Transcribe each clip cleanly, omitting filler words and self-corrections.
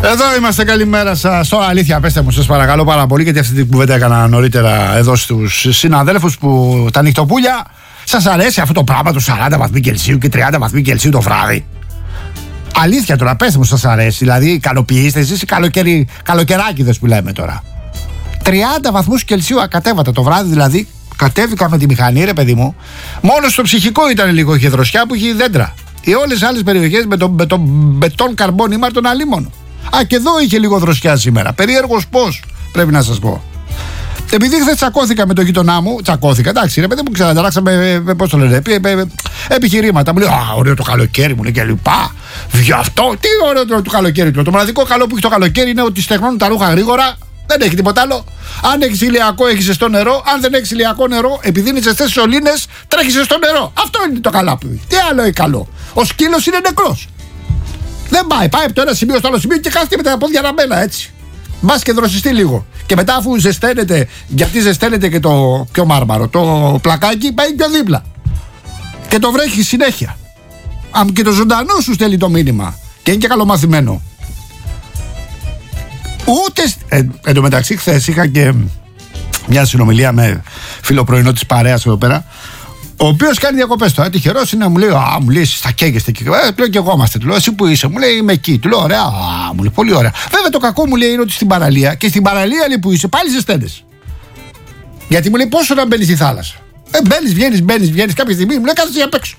Εδώ είμαστε, καλημέρα σας. Τώρα αλήθεια, πέστε μου, σας παρακαλώ πάρα πολύ, γιατί αυτή την κουβέντα έκανα νωρίτερα εδώ στους συναδέλφους που τα νυχτοπούλια. Σας αρέσει αυτό το πράγμα του 40 βαθμοί Κελσίου και 30 βαθμοί Κελσίου το βράδυ? Αλήθεια τώρα, πέστε μου, σας αρέσει? Δηλαδή, ικανοποιείστε εσείς οι καλοκαιράκιδες που λέμε τώρα? 30 βαθμούς Κελσίου ακατέβατα το βράδυ, δηλαδή. Κατέβηκα με τη μηχανή, ρε παιδί μου. Μόνο στο ψυχικό ήταν λίγο η δροσιά που είχε δέντρα. Οι όλες οι άλλες περιοχές με τον μπετόν καρμπόν ήμαρτον αλίμονο. Α, και εδώ είχε λίγο δροσιά σήμερα. Περίεργος πώς, πρέπει να σας πω. Επειδή χθες τσακώθηκα με τον γείτονά μου, εντάξει, ρε παιδί μου, ξανανταράξαμε, πώς το λένε, επιχειρήματα. Μου λέει, α, ωραίο το καλοκαίρι μου, λέει, και λοιπά. Γι' αυτό, τι ωραίο το καλοκαίρι του. Το μοναδικό καλό που έχει το καλοκαίρι είναι ότι στεγνώνουν τα ρούχα γρήγορα. Δεν έχει τίποτα άλλο. Αν έχεις ηλιακό, έχεις ζεστό νερό. Αν δεν έχεις ηλιακό νερό, επειδή είναι ζεστές σωλήνες, τρέχεις ζεστό νερό. Αυτό είναι το καλά που έχει. Τι άλλο είναι καλό? Ο σκύλος είναι νεκρός. Δεν πάει από το ένα σημείο στο άλλο σημείο και κάθεται με τα πόδια ραμμένα έτσι. Μπας και δροσιστεί λίγο. Και μετά, αφού ζεσταίνεται, γιατί ζεσταίνεται και το πιο μάρμαρο, το πλακάκι, πάει πιο δίπλα. Και το βρέχει συνέχεια. Αν και το ζωντανό σου στέλνει το μήνυμα. Και είναι και καλομαθημένο. Ούτε. Εν τω μεταξύ, χθες είχα και μια συνομιλία με φίλο πρωινό της παρέας εδώ πέρα, ο οποίος κάνει διακοπές τώρα. Τυχερός είναι, μου λέει, α, μου λέει, εσείς θα καίγεστε. Του λέω, και εγώ είμαστε. Του λέω, εσύ που είσαι? Μου λέει, είμαι εκεί. Του λέω, ωραία, α, μου λέει, πολύ ωραία. Βέβαια, το κακό μου λέει είναι ότι στην παραλία, και στην παραλία λέει που είσαι, πάλι ζεσταίνεις. Γιατί μου λέει, πόσο να μπαίνεις στη θάλασσα? Μπαίνεις, βγαίνεις. Κάποια στιγμή μου λέει, κάθεσαι απ' έξω.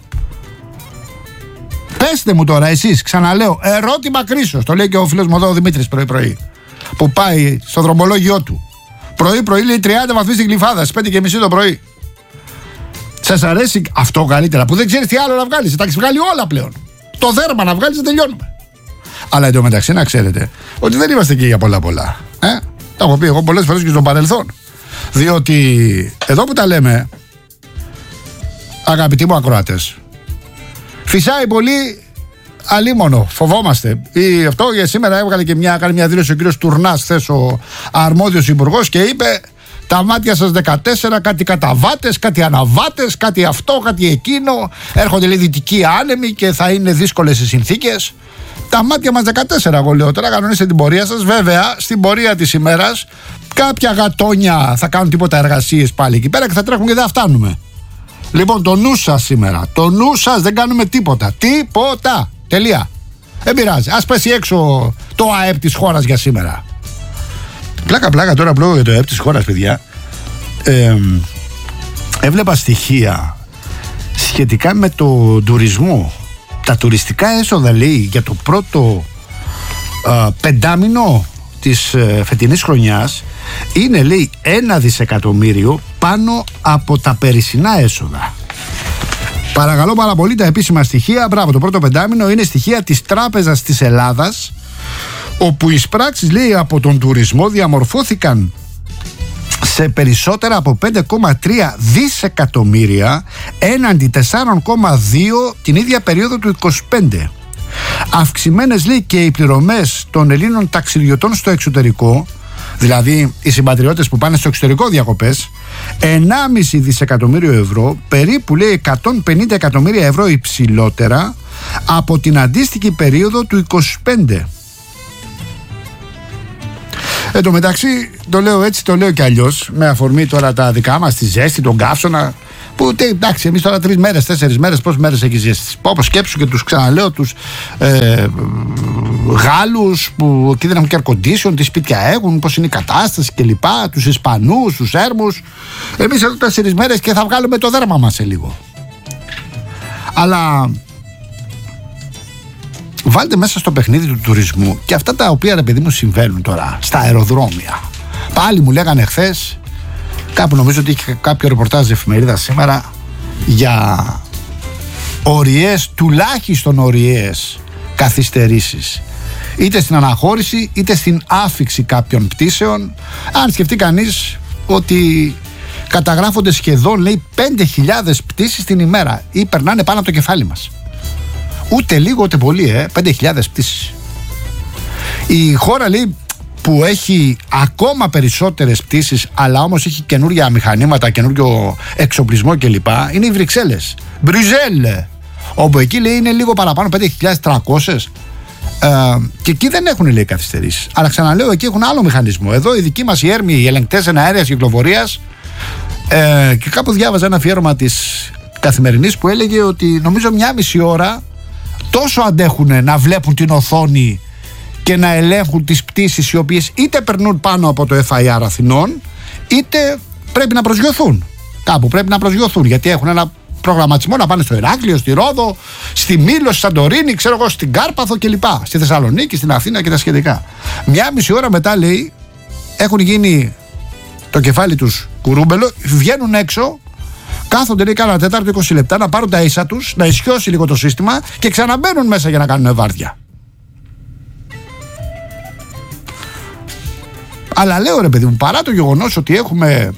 Πέστε μου τώρα εσείς, ξαναλέω, ερώτημα κρίσος. Το λέει και ο φίλος μου εδώ, ο Δημήτρης, πρωί-πρωί, που πάει στο δρομολόγιο του. Πρωί-πρωί λέει 30 βαθμούς στην Γλυφάδα, στις 5:30 το πρωί. Σας αρέσει αυτό καλύτερα, που δεν ξέρεις τι άλλο να βγάλεις? Τα έχεις βγάλει όλα πλέον. Το δέρμα να βγάλεις, δεν τελειώνουμε. Αλλά εντωμεταξύ να ξέρετε ότι δεν είμαστε εκεί για πολλά. Τα έχω πει εγώ πολλές φορές και στο παρελθόν. Διότι εδώ που τα λέμε, αγαπητοί μου ακροατές, φυσάει πολύ αλίμονο, φοβόμαστε. Αυτό για σήμερα έβγαλε και κάνει μια δήλωση ο κύριος Τουρνάς, χθες, ο αρμόδιος υπουργός, και είπε: τα μάτια σας 14, κάτι καταβάτες, κάτι αναβάτες, κάτι αυτό, κάτι εκείνο. Έρχονται, λέει, δυτικοί άνεμοι και θα είναι δύσκολες οι συνθήκες. Τα μάτια μας 14, εγώ λέω. Τώρα κανονίστε την πορεία σας. Βέβαια, στην πορεία της ημέρας, κάποια γατόνια θα κάνουν τίποτα εργασίες πάλι εκεί πέρα και θα τρέχουν και δεν θα φτάνουμε. Λοιπόν, το νου σας σήμερα. Το νου σας, δεν κάνουμε τίποτα. Τίποτα. Τελεία. Δεν πειράζει. Ας πέσει έξω το ΑΕΠ της χώρας για σήμερα. Πλάκα τώρα απλό για το ΑΕΠ της χώρας, παιδιά. Έβλεπα στοιχεία σχετικά με το τουρισμό. Τα τουριστικά έσοδα, λέει, για το πρώτο πεντάμινο της φετινής χρονιάς είναι, λέει, 1 δισεκατομμύριο πάνω από τα περσινά έσοδα. Παρακαλώ πάρα πολύ τα επίσημα στοιχεία. Μπράβο, το πρώτο πεντάμινο είναι στοιχεία της Τράπεζας της Ελλάδας, όπου οι εισπράξεις, λέει, από τον τουρισμό διαμορφώθηκαν σε περισσότερα από 5,3 δισεκατομμύρια έναντι 4,2 την ίδια περίοδο του 25. Αυξημένες, λέει, και οι πληρωμές των Ελλήνων ταξιδιωτών στο εξωτερικό, δηλαδή οι συμπατριώτες που πάνε στο εξωτερικό διακοπές, 1,5 δισεκατομμύριο ευρώ, περίπου, λέει, 150 εκατομμύρια ευρώ υψηλότερα από την αντίστοιχη περίοδο του 25. Εν τω μεταξύ, το λέω έτσι, το λέω και αλλιώς, με αφορμή τώρα τα δικά μας, τη ζέστη, τον καύσωνα, που εντάξει, εμείς τώρα 3 μέρες, 4 μέρες, πόσες μέρες έχει ζέστη? Όπως σκέψου και τους ξαναλέω, τους Γάλλους που εκεί δεν έχουν και air condition, τι σπίτια έχουν, πώς είναι η κατάσταση κλπ. Τους Ισπανούς, τους Σέρμους. Εμείς εδώ 4 μέρες και θα βγάλουμε το δέρμα μας σε λίγο. Αλλά βάλτε μέσα στο παιχνίδι του τουρισμού και αυτά τα οποία, ρε παιδί μου, συμβαίνουν τώρα στα αεροδρόμια. Πάλι μου λέγανε χθες, κάπου νομίζω ότι είχε κάποιο ρεπορτάζ εφημερίδα σήμερα, για τουλάχιστον ωριές καθυστερήσεις, είτε στην αναχώρηση είτε στην άφιξη κάποιων πτήσεων. Αν σκεφτεί κανείς ότι καταγράφονται σχεδόν, λέει, 5.000 πτήσεις την ημέρα ή περνάνε πάνω από το κεφάλι μας. Ούτε λίγο ούτε πολύ, 5.000 πτήσεις. Η χώρα, λέει, που έχει ακόμα περισσότερες πτήσεις, αλλά όμως έχει καινούργια μηχανήματα, καινούργιο εξοπλισμό κλπ, είναι οι Βρυξέλλες, Μπρουζέλ, όπου εκεί, λέει, είναι λίγο παραπάνω, 5.300. Και εκεί δεν έχουν, λέει, καθυστερήσεις. Αλλά ξαναλέω, εκεί έχουν άλλο μηχανισμό. Εδώ οι δικοί μας οι έρμοι, οι ελεγκτές εναέρειας κυκλοφορίας, και κάπου διάβαζα ένα αφιέρωμα της Καθημερινής που έλεγε ότι νομίζω 1,5 ώρα τόσο αντέχουν να βλέπουν την οθόνη και να ελέγχουν τις πτήσεις οι οποίες είτε περνούν πάνω από το FIR Αθηνών, είτε πρέπει να προσγειωθούν. Κάπου πρέπει να προσγειωθούν, γιατί έχουν ένα προγραμματισμό να πάνε στο Ηράκλειο, στη Ρόδο, στη Μήλο, στη Σαντορίνη, ξέρω εγώ, στην Κάρπαθο κλπ. Στη Θεσσαλονίκη, στην Αθήνα και τα σχετικά. 1,5 ώρα μετά, λέει, έχουν γίνει το κεφάλι τους κουρούμπελο, βγαίνουν έξω, κάθονται, λέει, κάνα τέταρτο 20 λεπτά να πάρουν τα ίσα τους, να ισιώσει λίγο το σύστημα και ξαναμπαίνουν μέσα για να κάνουν βάρδια. Αλλά λέω, ρε παιδί μου, παρά το γεγονός ότι έχουμε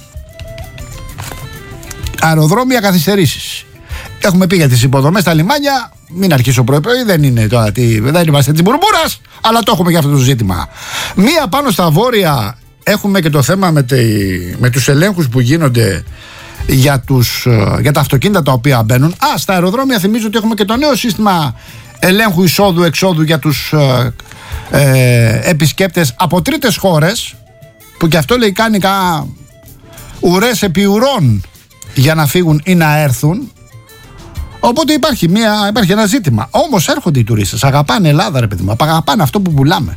αεροδρόμια καθυστερήσεις, έχουμε πει για τις υποδομές στα λιμάνια, μην αρχίσω πρωί-πρωί, δεν είμαστε της μπουρμπούρας, αλλά το έχουμε για αυτό το ζήτημα. Μία πάνω στα βόρεια έχουμε και το θέμα με τους ελέγχους που γίνονται για τα αυτοκίνητα τα οποία μπαίνουν. Στα αεροδρόμια θυμίζω ότι έχουμε και το νέο σύστημα ελέγχου εισόδου-εξόδου για τους επισκέπτες από τρίτες χώρες, που και αυτό, λέει, κάνει ουρές επί ουρών για να φύγουν ή να έρθουν. Οπότε υπάρχει ένα ζήτημα. Όμως έρχονται οι τουρίστες, αγαπάνε Ελλάδα, ρε παιδί μου, αγαπάνε αυτό που πουλάμε.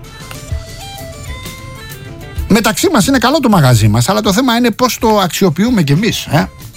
Μεταξύ μας είναι καλό το μαγαζί μας, αλλά το θέμα είναι πώς το αξιοποιούμε κι εμείς.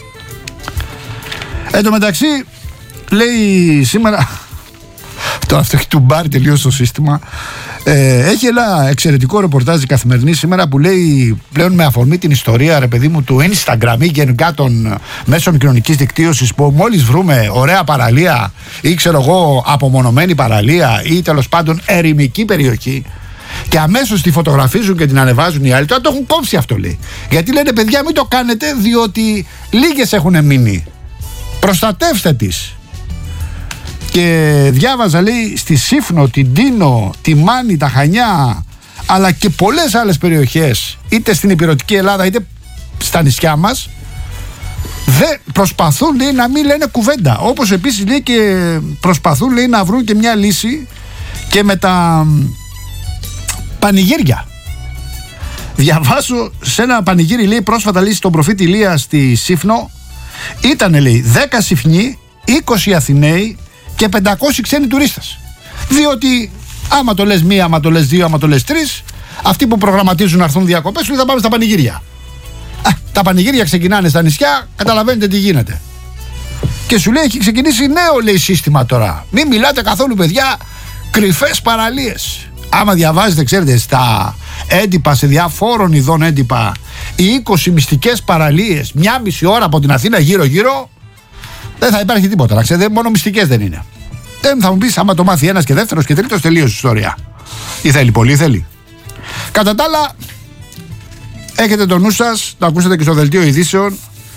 Εν τω μεταξύ, λέει σήμερα, τώρα αυτό έχει τουμπάρει τελείως το σύστημα. Έχει ένα εξαιρετικό ρεπορτάζ η Καθημερινή σήμερα που λέει, πλέον με αφορμή την ιστορία, ρε παιδί μου, του Instagram ή γενικά των μέσων κοινωνικής δικτύωσης, που μόλις βρούμε ωραία παραλία ή ξέρω εγώ απομονωμένη παραλία ή τέλος πάντων ερημική περιοχή, και αμέσως τη φωτογραφίζουν και την ανεβάζουν οι άλλοι, τώρα το έχουν κόψει αυτό, λέει. Γιατί λένε, παιδιά, μην το κάνετε, διότι λίγες έχουν μείνει. Προστατεύστε τις. Και διάβαζα, λέει, στη Σύφνο, την Τίνο, τη Μάνη, τα Χανιά, αλλά και πολλές άλλες περιοχές, είτε στην υπηρετική Ελλάδα είτε στα νησιά μας, δεν προσπαθούν, λέει, να μην λένε κουβέντα. Όπως επίσης, λέει, και προσπαθούν, λέει, να βρουν και μια λύση και με τα πανηγύρια. Διαβάζω σε ένα πανηγύρι, λέει, πρόσφατα, λέει, στον προφήτη Ηλία στη Σύφνο, ήταν, λέει, 10 Συφνοί, 20 Αθηναίοι και 500 ξένοι τουρίστες. Διότι άμα το λες μία, άμα το λες δύο, άμα το λες τρεις, αυτοί που προγραμματίζουν να έρθουν διακοπές, λέει, θα πάμε στα πανηγύρια. Τα πανηγύρια ξεκινάνε στα νησιά, καταλαβαίνετε τι γίνεται. Και σου λέει, έχει ξεκινήσει νέο, λέει, σύστημα τώρα. Μην μιλάτε καθόλου, παιδιά, κρυφές παραλίες. Άμα διαβάζετε, ξέρετε, στα έντυπα, σε διαφόρων ειδών έντυπα, οι 20 μυστικές παραλίες, 1,5 ώρα από την Αθήνα γύρω-γύρω, δεν θα υπάρχει τίποτα. Να ξέρετε, μόνο μυστικές δεν είναι. Δεν θα μου πεις, άμα το μάθει ένας και δεύτερος και τρίτος, τελείωσε η ιστορία. Ή θέλει πολύ, θέλει. Κατά τα άλλα, έχετε το νου σας, το ακούσατε και στο δελτίο ειδήσεων,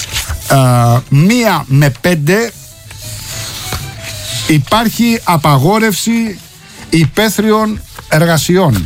1 με 5 υπάρχει απαγόρευση υπαίθριων εργασιών.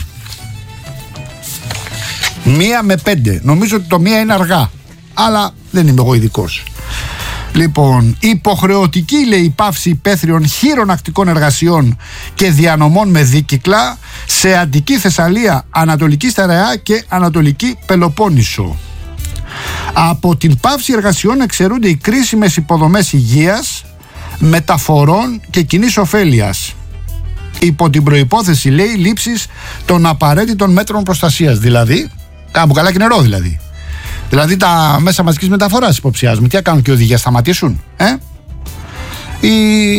1 με 5. Νομίζω ότι το 1 είναι αργά, αλλά δεν είμαι εγώ ειδικός. Λοιπόν, υποχρεωτική, λέει, η πάυση υπαίθριων χειρονακτικών εργασιών και διανομών με δίκυκλα σε Αττική, Θεσσαλία, Ανατολική Στερεά και Ανατολική Πελοπόννησο. Από την πάυση εργασιών εξαιρούνται οι κρίσιμες υποδομές υγείας, μεταφορών και κοινής ωφέλειας, υπό την προϋπόθεση, λέει, λήψης των απαραίτητων μέτρων προστασίας. Δηλαδή, κάπου καλά και νερό, δηλαδή τα μέσα μαζικής μεταφοράς υποψιάζουμε. Τι θα κάνουν και οι οδηγοί, σταματήσουν? Οι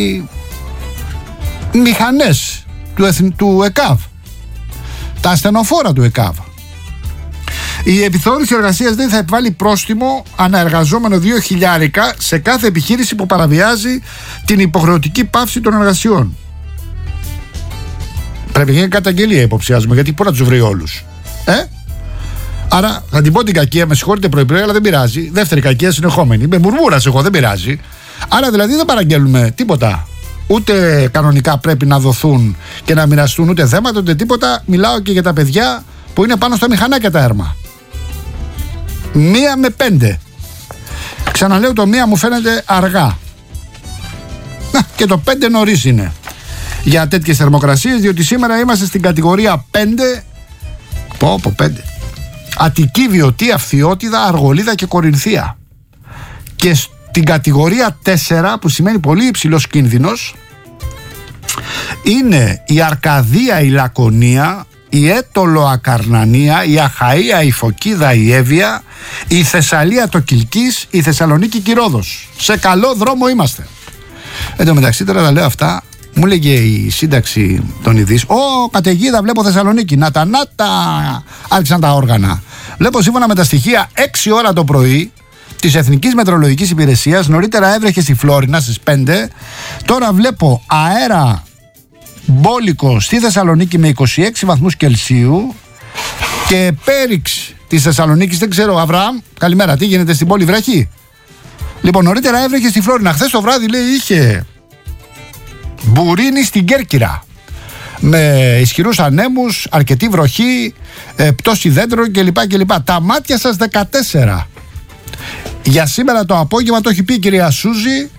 μηχανές του ΕΚΑΒ, τα ασθενοφόρα του ΕΚΑΒ. Η επιθεώρηση εργασίας δεν θα επιβάλλει πρόστιμο αναεργαζόμενο 2.000 σε κάθε επιχείρηση που παραβιάζει την υποχρεωτική πάυση των εργασιών. Πρέπει να γίνει καταγγελία, υποψιάζουμε, γιατί πού να τους βρει όλους? Άρα θα την πω την κακία, με συγχωρείτε πρωί-πρωί, αλλά δεν πειράζει. Δεύτερη κακία συνεχόμενη. Με μουρμούρας εγώ, δεν πειράζει. Άρα δηλαδή δεν παραγγέλνουμε τίποτα. Ούτε κανονικά πρέπει να δοθούν και να μοιραστούν ούτε θέματα ούτε τίποτα. Μιλάω και για τα παιδιά που είναι πάνω στα μηχανάκια τα έρμα. 1 με 5. Ξαναλέω, το 1 μου φαίνεται αργά. Και το 5 νωρίς είναι. για τέτοιες θερμοκρασίες, διότι σήμερα είμαστε στην κατηγορία 5. 5. Αττική, Βιωτή, Αυθιώτιδα, Αργολίδα και Κορινθία. Και στην κατηγορία 4, που σημαίνει πολύ υψηλός κίνδυνος, είναι η Αρκαδία, η Λακωνία, η Έτολο Ακαρνανία, η Αχαΐα, η Φωκίδα, η Εύβοια, η Θεσσαλία, το Κιλκής, η Θεσσαλονίκη και η Ρόδος. Σε καλό δρόμο είμαστε. Εν τω μεταξύ, τώρα τα λέω αυτά, μου λέγε η σύνταξη των ειδήσεων, καταιγίδα, βλέπω Θεσσαλονίκη, νάτα, άρχισαν τα όργανα. Βλέπω σύμφωνα με τα στοιχεία 6 ώρα το πρωί της Εθνικής Μετεωρολογικής Υπηρεσίας, νωρίτερα έβρεχε στη Φλόρινα στις 5, τώρα βλέπω αέρα μπόλικο στη Θεσσαλονίκη με 26 βαθμούς Κελσίου και πέριξ της Θεσσαλονίκης, δεν ξέρω, Αβραάμ, καλημέρα, τι γίνεται στην πόλη, βρέχει? Λοιπόν, νωρίτερα έβρεχε στη Φλόρινα, χθες το βράδυ λέει είχε μπουρίνι στην Κέρκυρα με ισχυρούς ανέμους, αρκετή βροχή, πτώση δέντρων κλπ. Τα μάτια σας 14. Για σήμερα το απόγευμα, το έχει πει η κυρία Σούζη,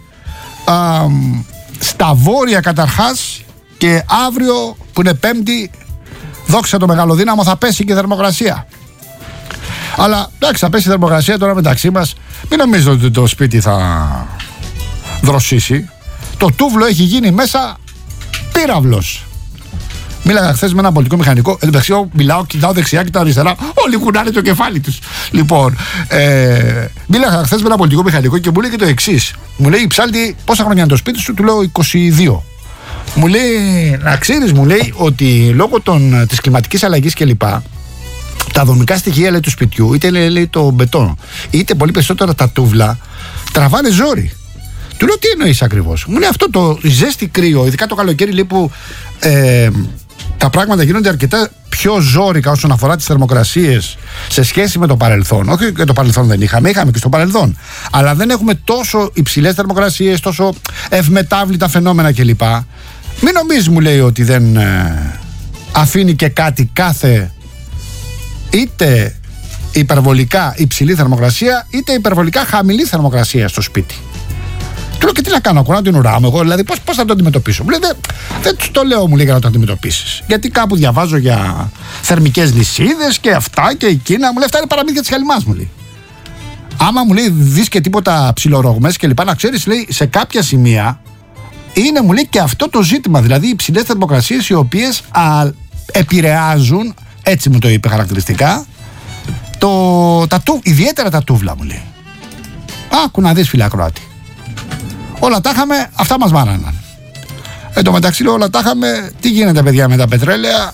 στα βόρεια καταρχάς, και αύριο που είναι Πέμπτη, δόξα το μεγαλοδύναμο, θα πέσει και η θερμοκρασία. Αλλά εντάξει, θα πέσει η θερμοκρασία τώρα μεταξύ μας. Μην νομίζετε ότι το σπίτι θα δροσίσει. Το τούβλο έχει γίνει μέσα πύραυλος. Μίλαγα χθες με ένα πολιτικό μηχανικό. Εντάξει, μιλάω, κοιτάω δεξιά, κοιτάω αριστερά. Όλοι κουνάνε το κεφάλι τους. Λοιπόν, μίλαγα χθες με ένα πολιτικό μηχανικό και μου λέει και το εξής. Μου λέει, Ψάλτη, πόσα χρόνια είναι το σπίτι σου? Του λέω 22. Μου λέει, να ξέρεις, μου λέει, ότι λόγω της κλιματικής αλλαγής κλπ, τα δομικά στοιχεία, λέει, του σπιτιού, είτε λέει το μπετόν, είτε πολύ περισσότερα τα τούβλα, τραβάνε ζόρι. Του λέω, τι εννοείς ακριβώς? Μου λέει, αυτό το ζέστη κρύο, ειδικά το καλοκαίρι, λέει, που τα πράγματα γίνονται αρκετά πιο ζόρικα όσον αφορά τις θερμοκρασίες σε σχέση με το παρελθόν. Όχι και το παρελθόν δεν είχαμε και στο παρελθόν. Αλλά δεν έχουμε τόσο υψηλές θερμοκρασίες, τόσο ευμετάβλητα φαινόμενα κλπ. Μην νομίζεις, μου λέει, ότι δεν αφήνει και κάτι κάθε είτε υπερβολικά υψηλή θερμοκρασία είτε υπερβολικά χαμηλή θερμοκρασία στο σπίτι. Του λέω, και τι να κάνω, ακούω να την ουράμε εγώ, δηλαδή πώς θα το αντιμετωπίσω? Μου λέει, δεν το λέω, μου λέει, για να το αντιμετωπίσεις. Γιατί κάπου διαβάζω για θερμικές λυσίδες και αυτά και εκείνα. Μου λέει, αυτά είναι παραμύθια της χαλιμάς, μου λέει. Άμα, μου λέει, δεις και τίποτα ψιλορογμές και λοιπά, να ξέρεις, λέει, σε κάποια σημεία είναι, μου λέει, και αυτό το ζήτημα. Δηλαδή οι υψηλές θερμοκρασίες οι οποίες επηρεάζουν, έτσι μου το είπε χαρακτηριστικά, ιδιαίτερα τα τούβλα, μου λέει. Άκου να δεις, φίλε ακροάτη. Όλα τα είχαμε, αυτά μας μάναναν. Εν τω μεταξύ, λέω, όλα τα είχαμε. Τι γίνεται, παιδιά, με τα πετρέλαια?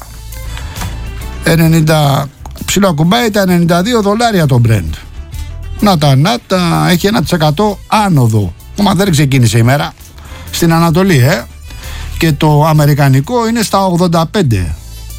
90 ψηλό ακουμπάει τα $92 το Brent. Να τα, έχει 1% άνοδο. Μα δεν ξεκίνησε η μέρα. Στην Ανατολή, και το αμερικανικό είναι στα 85.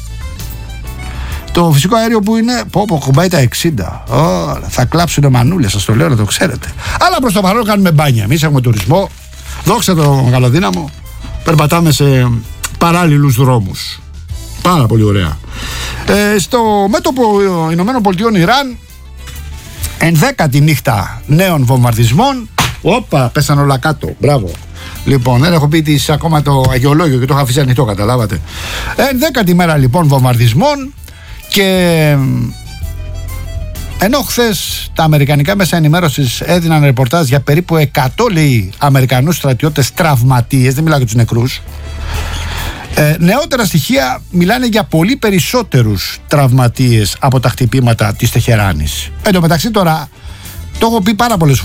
Το φυσικό αέριο που είναι, κουμπάει τα 60. Θα κλάψουνε μανούλες, σας το λέω να το ξέρετε. Αλλά προς το παρόν κάνουμε μπάνια. Εμείς έχουμε τουρισμό, δόξα το μεγαλοδύναμο, περπατάμε σε παράλληλους δρόμους. Πάρα πολύ ωραία. Στο μέτωπο Ηνωμένων Πολιτειών Ιράν, 11η νύχτα νέων βομβαρδισμών. Όπα, πέσαν όλα κάτω. Μπράβο. Λοιπόν, δεν έχω πει ακόμα το αγιολόγιο και το έχω αφήσει ανοιχτό, καταλάβατε. 11η μέρα λοιπόν βομβαρδισμών. Και ενώ χθες τα αμερικανικά μέσα ενημέρωσης έδιναν ρεπορτάζ για περίπου 100, λέει, Αμερικανούς στρατιώτες τραυματίες, δεν μιλάω για τους νεκρούς, νεότερα στοιχεία μιλάνε για πολύ περισσότερους τραυματίες από τα χτυπήματα της Τεχεράνης. Εν τω μεταξύ τώρα, το έχω πει πάρα πολλές φορές.